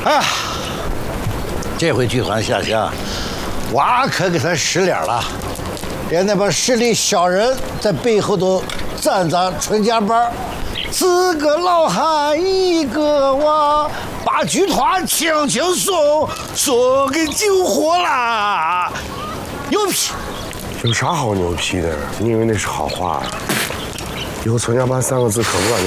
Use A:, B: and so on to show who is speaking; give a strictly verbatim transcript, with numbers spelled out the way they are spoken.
A: 哎呀，这回剧团下线，娃可给他使脸了，连那帮势力小人在背后都赞咱纯家班，四个老汉一个娃，把剧团轻轻松松给救活啦！牛批！
B: 有啥好牛批的？你以为那是好话？以后“存家班”三个字可不敢